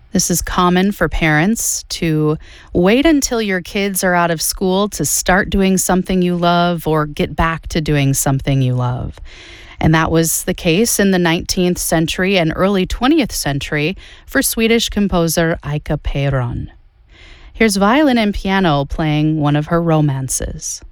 This is common for parents to wait until your kids are out of school to start doing something you love or get back to doing something you love. And that was the case in the 19th century and early 20th century for Swedish composer Ika Peron. Here's violin and piano playing one of her romances.